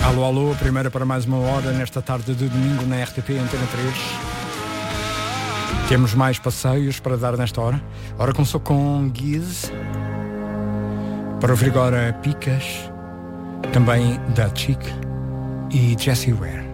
Alô, alô, a primeira para mais uma hora nesta tarde de domingo na RTP Antena 3. Temos mais passeios para dar nesta hora. Ora, começou com Giz. Para ouvir agora Picas, também da Chic e Jessie Ware.